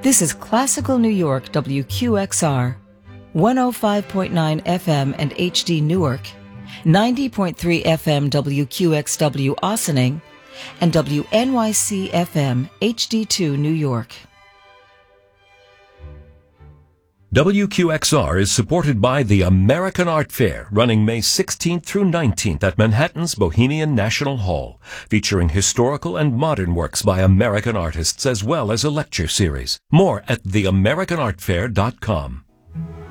This is Classical New York WQXR, 105.9 FM and HD Newark, 90.3 FM WQXW Ossining, and WNYC FM HD2 New York. WQXR is supported by the American Art Fair, running May 16th through 19th at Manhattan's Bohemian National Hall, featuring historical and modern works by American artists as well as a lecture series. More at theamericanartfair.com.